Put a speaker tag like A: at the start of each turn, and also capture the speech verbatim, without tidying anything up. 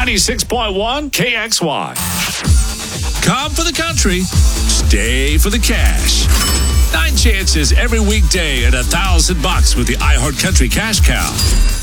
A: ninety-six point one K X Y.
B: Come for the country, stay for the cash. Nine chances every weekday at a thousand bucks with the iHeart Country Cash Cow.